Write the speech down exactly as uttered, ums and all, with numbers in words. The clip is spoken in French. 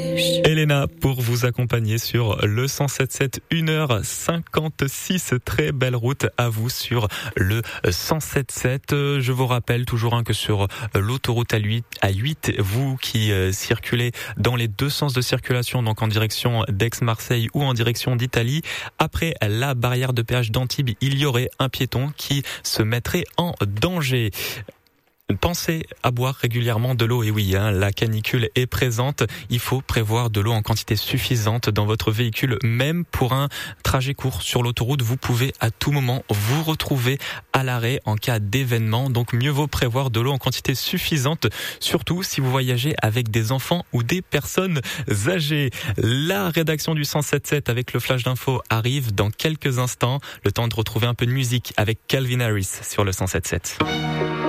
Elena pour vous accompagner sur le cent sept sept, une heure cinquante-six. Très belle route à vous sur le cent sept sept. Je vous rappelle toujours hein, que sur l'autoroute A huit, vous qui euh, circulez dans les deux sens de circulation, donc en direction d'Aix-Marseille ou en direction d'Italie, après la barrière de péage d'Antibes, il y aurait un piéton qui se mettrait en danger. Pensez à boire régulièrement de l'eau. Et oui, hein, la canicule est présente. Il faut prévoir de l'eau en quantité suffisante dans votre véhicule, même pour un trajet court sur l'autoroute. Vous pouvez à tout moment vous retrouver à l'arrêt en cas d'événement. Donc mieux vaut prévoir de l'eau en quantité suffisante, surtout si vous voyagez avec des enfants ou des personnes âgées. La rédaction du cent sept sept avec le flash d'info arrive dans quelques instants. Le temps de retrouver un peu de musique avec Calvin Harris sur le cent sept sept.